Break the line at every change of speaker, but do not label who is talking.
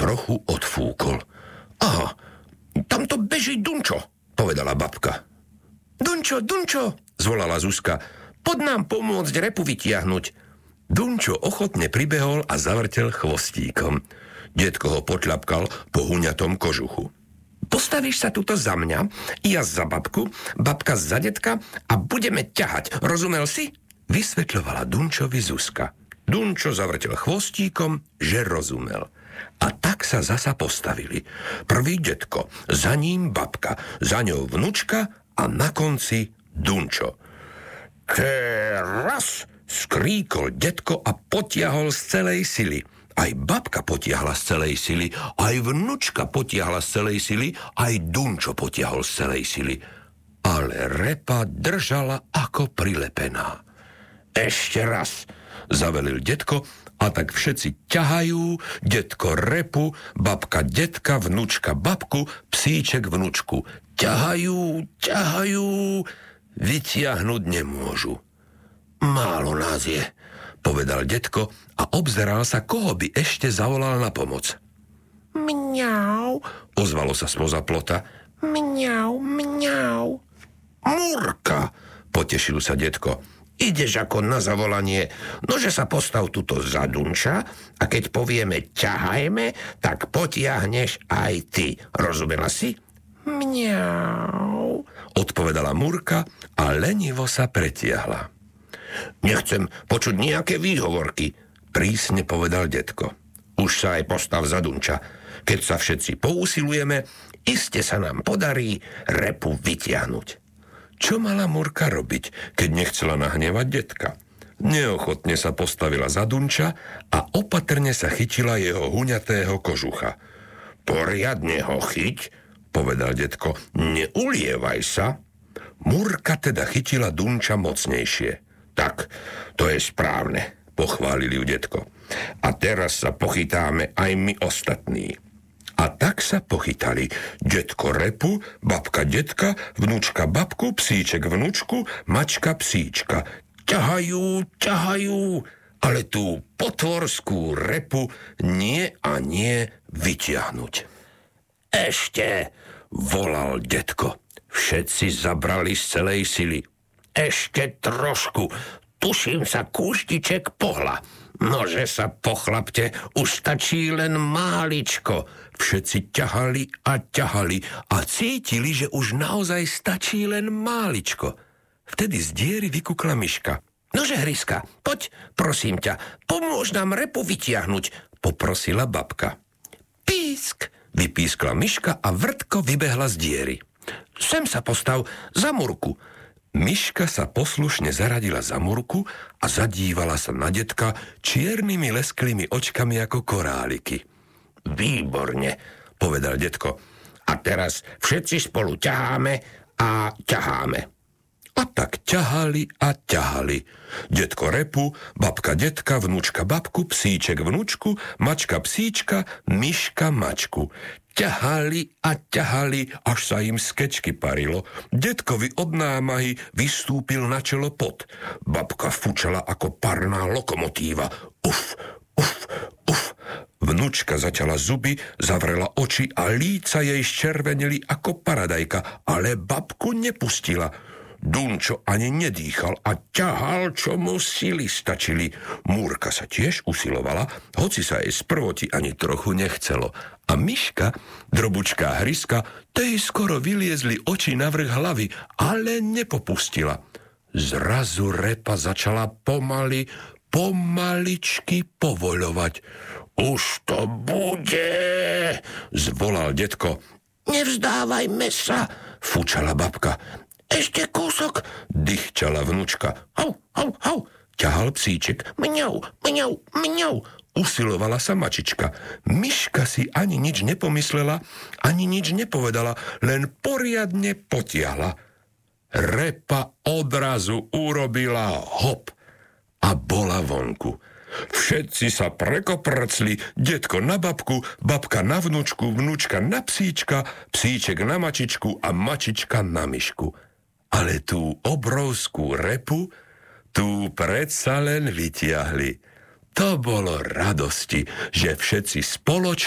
trochu odfúkol. Aha, tamto beží Dunčo, povedala babka. Dunčo, zvolala Zuzka, poď nám pomôcť repu vytiahnuť. Dunčo ochotne pribehol a zavrtel chvostíkom. Detko ho potľapkal po huňatom kožuchu. Postavíš sa tuto za mňa, ja za babku, babka za detka a budeme ťahať, rozumel si? Vysvetľovala Dunčovi Zuzka. Dunčo zavrtel chvostíkom, že rozumel. A tak sa zasa postavili. Prvý detko, za ním babka, za ňou vnučka a na konci Dunčo. Teraz, skríkol detko a potiahol z celej sily. Aj babka potiahla z celej sily, aj vnučka potiahla z celej sily, aj Dunčo potiahol z celej sily. Ale repa držala ako prilepená. Ešte raz, zavelil detko, a tak všetci ťahajú, detko repu, babka detka, vnučka babku, psíček vnučku. Ťahajú, vytiahnuť nemôžu. Málo nás je, povedal detko a obzeral sa, koho by ešte zavolal na pomoc. Mňau, ozvalo sa spoza plota. Mňau. Murka, potešil sa detko. Ideš ako na zavolanie, nože sa postav tuto za Dunča a keď povieme ťahajme, tak potiahneš aj ty. Rozumela si? Mňau, odpovedala Murka a lenivo sa pretiahla. Nechcem počuť nejaké výhovorky, prísne povedal detko. Už sa aj postav za Dunča. Keď sa všetci pousilujeme, iste sa nám podarí repu vytiahnuť. Čo mala Murka robiť, keď nechcela nahnevať detka? Neochotne sa postavila za Dunča a opatrne sa chytila jeho huňatého kožucha. Poriadne ho chyť, povedal detko, neulievaj sa. Murka teda chytila Dunča mocnejšie. Tak, to je správne, pochválili ju detko. A teraz sa pochytáme aj my ostatní. A tak sa pochytali. Detko repu, babka detka, vnučka babku, psíček vnučku, mačka psíčka. Ťahajú, ale tú potvorskú repu nie vytiahnuť. Ešte, volal detko. Všetci zabrali z celej sily. Ešte trošku, tuším sa kúštiček pohla. Nože sa pochlapte, už stačí len máličko. Všetci ťahali a cítili, že už naozaj stačí len máličko. Vtedy z diery vykukla myška. Nože Hryska, poď, prosím ťa, pomôž nám repu vytiahnuť, poprosila babka. Písk, vypískla myška a vrtko vybehla z diery. Sem sa postav za Murku. Myška sa poslušne zaradila za Murku a zadívala sa na detka čiernymi lesklými očkami ako koráliky. Výborne, povedal detko. A teraz všetci spolu ťaháme a ťaháme. A tak ťahali. Detko repu, babka detka, vnučka babku, psíček vnučku, mačka psíčka, myška mačku. Ťahali, až sa im z kečky parilo. Detkovi od námahy vystúpil na čelo pot. Babka fučala ako parná lokomotíva. Uf. Vnučka zaťala zuby, zavrela oči a líca jej zčervenili ako paradajka, ale babku nepustila. Dunčo ani nedýchal a ťahal, čo mu sily stačili. Múrka sa tiež usilovala, hoci sa jej sprvoti ani trochu nechcelo. A myška, drobučká Hryska, tej skoro vyliezli oči navrch hlavy, ale nepopustila. Zrazu repa začala pomaličky povoľovať. Už to bude, zvolal detko. Nevzdávajme sa, fučala babka. Ešte kúsok, dychčala vnučka. Hau, ťahal psíček. Mňau. Usilovala sa mačička. Myška si ani nič nepomyslela, ani nič nepovedala, len poriadne potiahla. Repa odrazu urobila hop a bola vonku. Všetci sa prekoprcli, detko na babku, babka na vnučku, vnučka na psíčka, psíček na mačičku a mačička na myšku. Ale tú obrovskú repu, tú predsa len vytiahli. To bolo radosti, že všetci spoločne